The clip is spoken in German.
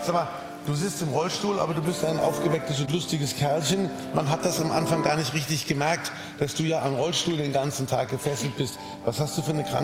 Sag mal, du sitzt im Rollstuhl, aber du bist ein aufgewecktes und lustiges Kerlchen. Man hat das am Anfang gar nicht richtig gemerkt, dass du ja am Rollstuhl den ganzen Tag gefesselt bist. Was hast du für eine Krankheit?